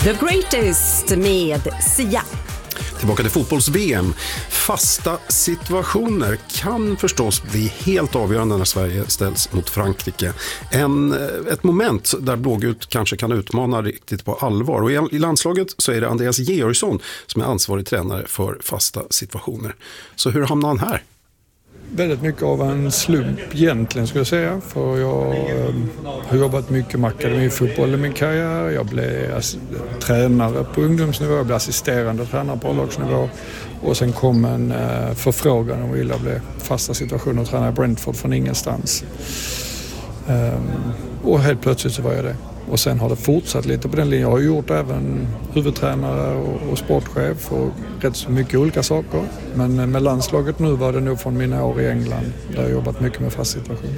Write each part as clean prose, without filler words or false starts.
The Greatest med Sia. Tillbaka till fotbolls-VM. Fasta situationer kan förstås bli helt avgörande när Sverige ställs mot Frankrike. Ett moment där blågult kanske kan utmana riktigt på allvar. Och i landslaget så är det Andreas Georgsson som är ansvarig tränare för fasta situationer. Så hur hamnar han här? Väldigt mycket av en slump egentligen skulle jag säga. För jag har jobbat mycket med akademifotboll i min karriär. Jag blev tränare på ungdomsnivå, jag blev assisterande tränare på A-lagsnivå. Och sen kom en förfrågan om jag ville bli fasta situationer och träna i Brentford från ingenstans. Och helt plötsligt så var jag det. Och sen har det fortsatt lite på den linjen. Jag har gjort även huvudtränare och sportchef och rätt så mycket olika saker. Men med landslaget nu var det nog från mina år i England där jag jobbat mycket med fast situation.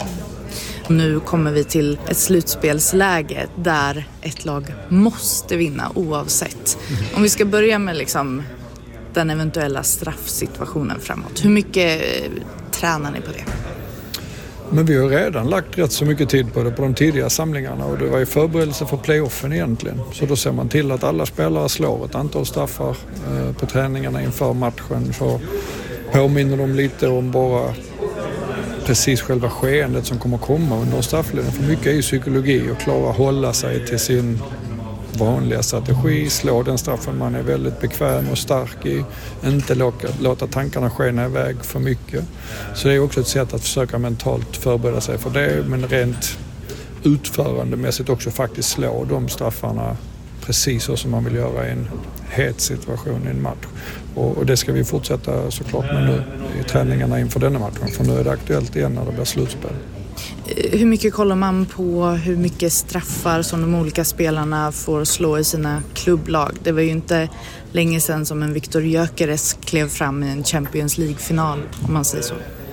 Nu kommer vi till ett slutspelsläge där ett lag måste vinna oavsett. Om vi ska börja med liksom den eventuella straffsituationen framåt. Hur mycket tränar ni på det? Men vi har redan lagt rätt så mycket tid på det på de tidiga samlingarna och det var ju förberedelse för playoffen egentligen. Så då ser man till att alla spelare slår ett antal straffar på träningarna inför matchen. Så påminner de lite om bara precis själva skeendet som kommer komma under strafflinjen. För mycket är ju psykologi och klara att hålla sig till sin vanliga strategi, slå den straffen man är väldigt bekväm och stark i, inte låta tankarna skena iväg för mycket. Så det är också ett sätt att försöka mentalt förbereda sig för det, men rent utförandemässigt också faktiskt slå de straffarna precis så som man vill göra i en het situation i en match. Och det ska vi fortsätta såklart med nu i träningarna inför denna matchen, för nu är det aktuellt igen när det blir slutspel. Hur mycket kollar man på hur mycket straffar som de olika spelarna får slå i sina klubblag? Det var ju inte länge sedan som en Viktor Gyökeres klev fram i en Champions League-final, om man säger så.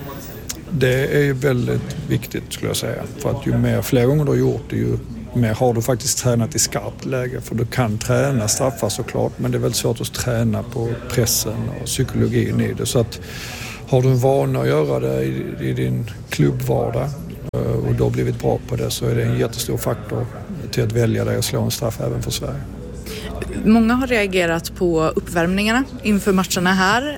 Det är ju väldigt viktigt skulle jag säga. För att fler gånger du har gjort det, ju mer har du faktiskt tränat i skarpt läge. För du kan träna straffar såklart, men det är väldigt svårt att träna på pressen och psykologin i det. Så att har du en vana att göra det i din klubbvardag och du har blivit bra på det, så är det en jättestor faktor till att välja dig och slå en straff även för Sverige. Många har reagerat på uppvärmningarna inför matcherna här.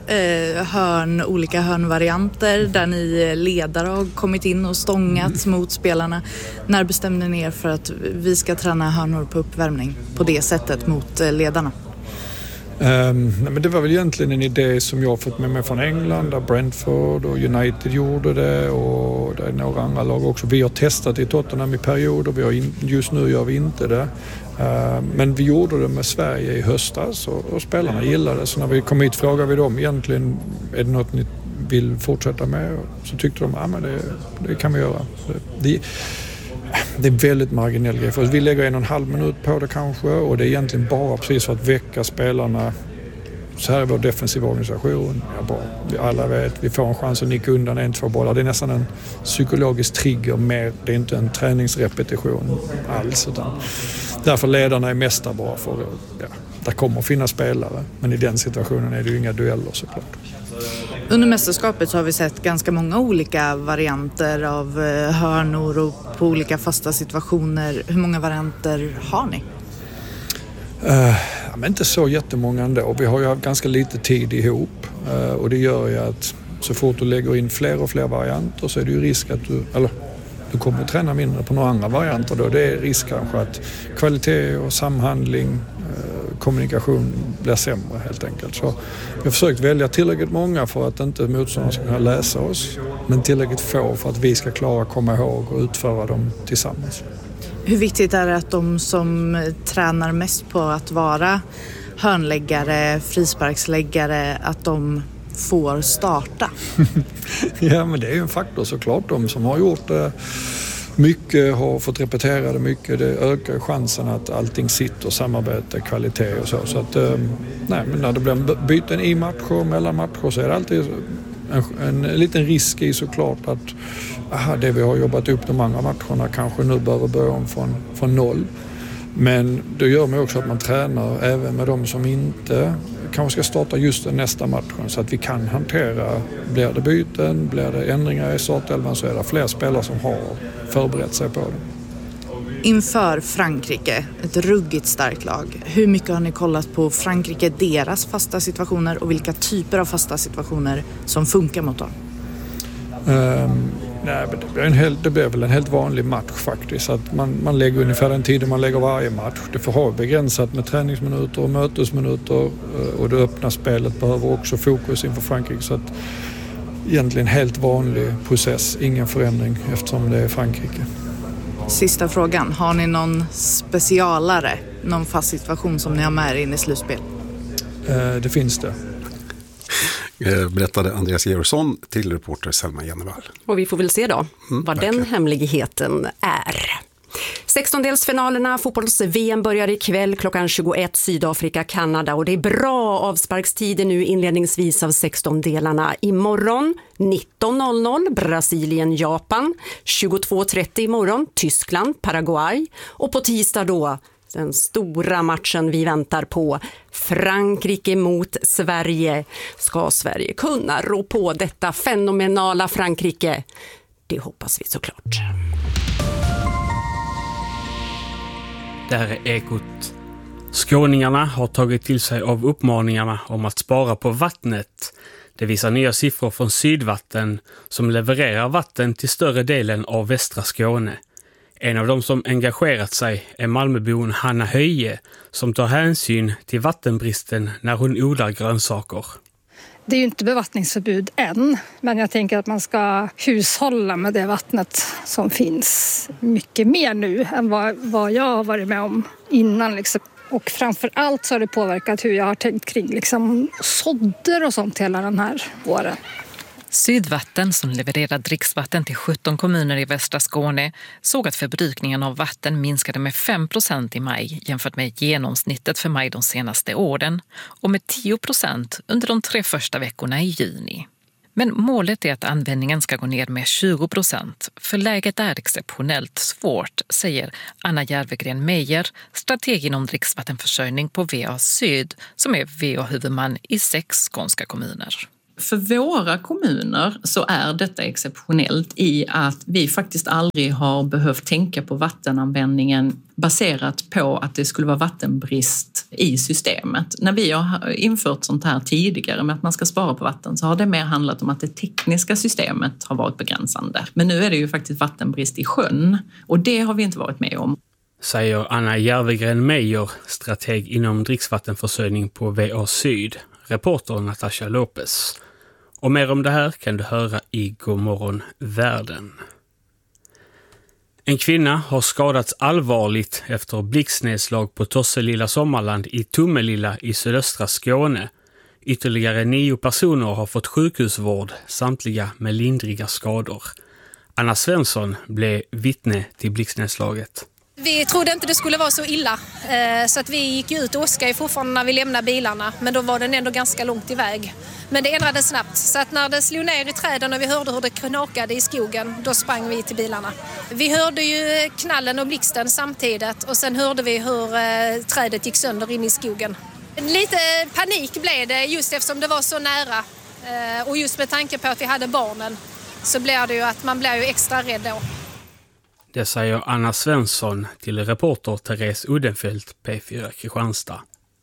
Olika hörnvarianter där ni ledare har kommit in och stångat mot spelarna. När bestämde ni er för att vi ska träna hörnor på uppvärmning på det sättet mot ledarna? Men det var väl egentligen en idé som jag fått med mig från England, där Brentford och United gjorde det och det är några andra lag också. Vi har testat i Tottenham i perioder, just nu gör vi inte det. Men vi gjorde det med Sverige i höstas och spelarna gillade det. Så när vi kom hit frågade vi dem egentligen, är det något ni vill fortsätta med? Så tyckte de, ja men det kan vi göra. Det är väldigt marginell grej för oss. Vi lägger 1,5 minut på det kanske, och det är egentligen bara precis för att väcka spelarna. Så här är vår defensiva organisation. Alla vet, vi får en chans att nicka undan 1-2 bollar. Det är nästan en psykologisk trigger mer. Det är inte en träningsrepetition alls. Utan därför ledarna är mästare bara för där kommer att finnas spelare. Men i den situationen är det ju inga dueller såklart. Under mästerskapet så har vi sett ganska många olika varianter av hörnor och på olika fasta situationer. Hur många varianter har ni? Men inte så jättemånga ändå. Vi har ju haft ganska lite tid ihop. Och det gör ju att så fort du lägger in fler och fler varianter så är det ju risk att du kommer att träna mindre på några andra varianter då. Det är risk kanske att kvalitet och samhandling, kommunikation blir sämre helt enkelt. Så vi har försökt välja tillräckligt många för att inte motståndarna ska kunna läsa oss, men tillräckligt få för att vi ska klara att komma ihåg och utföra dem tillsammans. Hur viktigt är det att de som tränar mest på att vara hörnläggare, frisparksläggare, att de får starta? Ja, men det är ju en faktor såklart. De som har gjort mycket, har fått repetera det mycket, det ökar chansen att allting sitter, samarbete, kvalitet och så. Så att, men när det blir byten i matcher, mellan matcher, så är det alltid en liten risk i såklart att det vi har jobbat upp de andra matcherna kanske nu behöver börja om från noll. Men det gör mig också att man tränar även med de som inte kanske ska starta just den nästa matchen, så att vi kan hantera, blir det byten, blir det ändringar i startelvan, så är det fler spelare som har förberett sig på det. Inför Frankrike, ett ruggigt starkt lag. Hur mycket har ni kollat på Frankrike, deras fasta situationer och vilka typer av fasta situationer som funkar mot dem? Nej, det blir väl en helt vanlig match faktiskt. Att man lägger ungefär den tiden man lägger varje match. Det får ha begränsat med träningsminuter och mötesminuter, och det öppna spelet behöver också fokus inför Frankrike. Så att egentligen helt vanlig process, ingen förändring eftersom det är Frankrike. Sista frågan, har ni någon specialare, någon fast situation som ni har med er in i slutspel? Det finns det. Berättade Andreas Georgsson till reporter Selma Jennevall. Och vi får väl se då vad den hemligheten är. 16-delsfinalerna, fotbolls-VM börjar ikväll klockan 21, Sydafrika, Kanada, och det är bra avsparkstider nu inledningsvis av 16-delarna. Imorgon 19.00 Brasilien, Japan, 22.30 imorgon Tyskland, Paraguay, och på tisdag då den stora matchen vi väntar på, Frankrike mot Sverige. Ska Sverige kunna rå på detta fenomenala Frankrike? Det hoppas vi såklart. Det här är Ekot. Skåningarna har tagit till sig av uppmaningarna om att spara på vattnet. Det visar nya siffror från Sydvatten som levererar vatten till större delen av västra Skåne. En av dem som engagerat sig är Malmöbon Hanna Höje som tar hänsyn till vattenbristen när hon odlar grönsaker. Det är ju inte bevattningsförbud än, men jag tänker att man ska hushålla med det vattnet som finns mycket mer nu än vad jag har varit med om innan. Liksom. Och framför allt så har det påverkat hur jag har tänkt kring liksom, sådder och sånt hela den här våren. Sydvatten, som levererar dricksvatten till 17 kommuner i västra Skåne, såg att förbrukningen av vatten minskade med 5% i maj jämfört med genomsnittet för maj de senaste åren och med 10% under de 3 första veckorna i juni. Men målet är att användningen ska gå ner med 20%, för läget är exceptionellt svårt, säger Anna Järvegren Meijer, strateg inom dricksvattenförsörjning på VA Syd, som är VA-huvudman i 6 skånska kommuner. För våra kommuner så är detta exceptionellt i att vi faktiskt aldrig har behövt tänka på vattenanvändningen baserat på att det skulle vara vattenbrist i systemet. När vi har infört sånt här tidigare med att man ska spara på vatten så har det mer handlat om att det tekniska systemet har varit begränsande. Men nu är det ju faktiskt vattenbrist i sjön och det har vi inte varit med om. Säger Anna Järvegren Meijer, strateg inom dricksvattenförsörjning på VA Syd, reporter Natasha Lopez. Och mer om det här kan du höra i Godmorgon Världen. En kvinna har skadats allvarligt efter blixtnedslag på Tosselilla Sommarland i Tummelilla i sydöstra Skåne. Ytterligare 9 personer har fått sjukhusvård, samtliga med lindriga skador. Anna Svensson blev vittne till blixtnedslaget. Vi trodde inte det skulle vara så illa, så att vi gick ut och åskade fortfarande när vi lämnade bilarna, men då var den ändå ganska långt iväg. Men det ändrades snabbt, så att när det slog ner i träden och vi hörde hur det knakade i skogen, då sprang vi till bilarna. Vi hörde ju knallen och blixten samtidigt och sen hörde vi hur trädet gick sönder in i skogen. Lite panik blev det just eftersom det var så nära, och just med tanke på att vi hade barnen så blev det ju att man blev ju extra rädd då. Det säger Anna Svensson till reporter Therese Uddenfelt, P4 Kristianstad.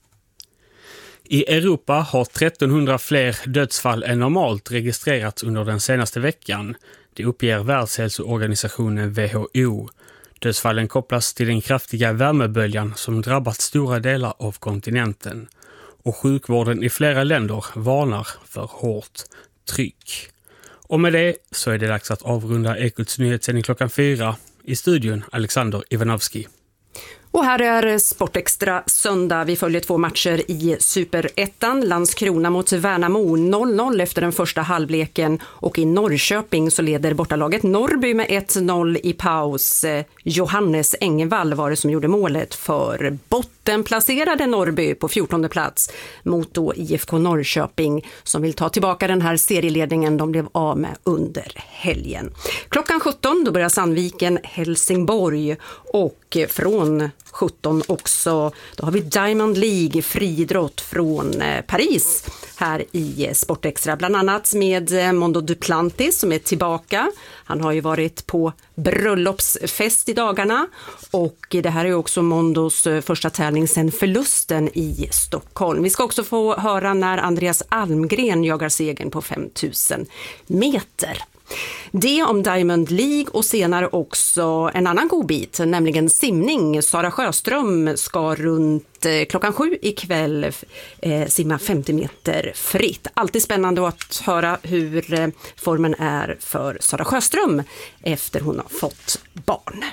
I Europa har 1300 fler dödsfall än normalt registrerats under den senaste veckan. Det uppger Världshälsoorganisationen WHO. Dödsfallen kopplas till den kraftiga värmeböljan som drabbat stora delar av kontinenten. Och sjukvården i flera länder varnar för hårt tryck. Och med det så är det dags att avrunda Ekots nyhetssändning klockan 4. I studion Alexander Ivanovski. Och här är Sportextra söndag. Vi följer 2 matcher i Superettan. Landskrona mot Värnamo 0-0 efter den första halvleken. Och i Norrköping så leder bortalaget Norrby med 1-0 i paus. Johannes Engvall var det som gjorde målet för bottenplacerade Norrby på 14:e plats mot då IFK Norrköping som vill ta tillbaka den här serieledningen de blev av med under helgen. Klockan 17 då börjar Sandviken Helsingborg och från 17 också. Då har vi Diamond League, friidrott från Paris här i Sportextra. Bland annat med Mondo Duplantis som är tillbaka. Han har ju varit på bröllopsfest i dagarna och det här är också Mondos första tävling sedan förlusten i Stockholm. Vi ska också få höra när Andreas Almgren jagar segern på 5000 meter. Det om Diamond League och senare också en annan god bit, nämligen simning. Sara Sjöström ska runt klockan 7 ikväll simma 50 meter fritt. Alltid spännande att höra hur formen är för Sara Sjöström efter hon har fått barn.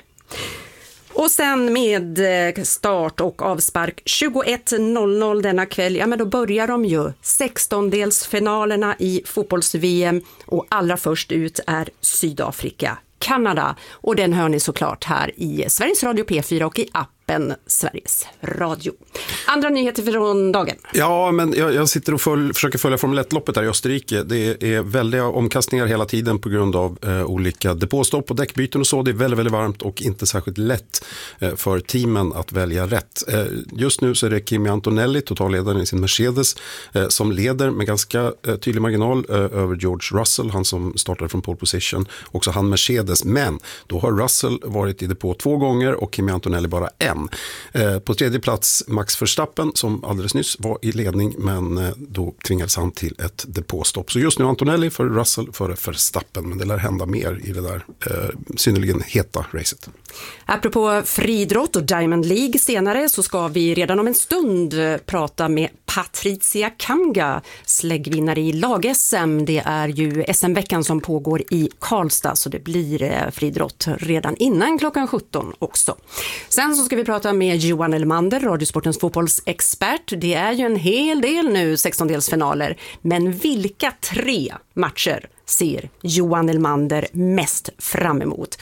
Och sen med start och avspark 21.00 denna kväll, ja men då börjar de ju 16-delsfinalerna i fotbolls-VM och allra först ut är Sydafrika, Kanada. Och den hör ni såklart här i Sveriges Radio P4 och i appen Sveriges Radio. Andra nyheter från dagen. Ja, men jag sitter och försöker följa Formel 1-loppet här i Österrike. Det är väldiga omkastningar hela tiden på grund av olika depåstopp och däckbyten och så. Det är väldigt, väldigt varmt och inte särskilt lätt för teamen att välja rätt. Just nu så är det Kimi Antonelli, totalledaren i sin Mercedes, som leder med ganska tydlig marginal över George Russell, han som startade från pole position. Också han Mercedes, men då har Russell varit i depå 2 gånger och Kimi Antonelli bara 1. På tredje plats Max Verstappen som alldeles nyss var i ledning, men då tvingades han till ett depåstopp. Så just nu Antonelli för Russell före Verstappen, men det lär hända mer i det där synnerligen heta racet. Apropå friidrott och Diamond League senare så ska vi redan om en stund prata med Patricia Kamga, släggvinnare i lag-SM. Det är ju SM-veckan som pågår i Karlstad, så det blir friidrott redan innan klockan 17 också. Sen så ska vi prata med Johan Elmander, Radiosportens fotbollsexpert. Det är ju en hel del nu 16-delsfinaler, men vilka 3 matcher ser Johan Elmander mest fram emot?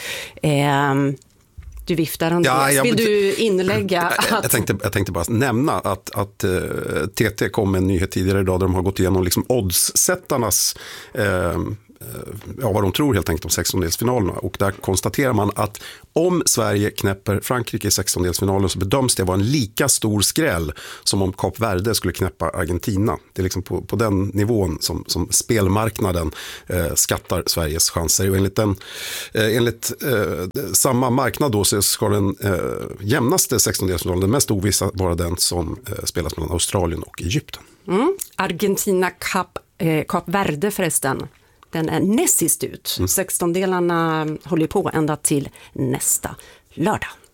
Du viftar, Andreas. Vill du inlägga att... Jag tänkte bara nämna att TT kom med en nyhet tidigare idag där de har gått igenom liksom oddssättarnas vad de tror helt enkelt om 16-delsfinalerna, och där konstaterar man att om Sverige knäpper Frankrike i 16-delsfinalen så bedöms det vara en lika stor skräll som om Kap Verde skulle knäppa Argentina. Det är liksom på den nivån som spelmarknaden skattar Sveriges chanser, och enligt samma marknad då så ska den jämnaste 16-delsfinalen, den mest ovissa, vara den som spelas mellan Australien och Egypten. Argentina Kap Verde förresten. Den är näst sist ut. 16-delarna håller på ända till nästa lördag.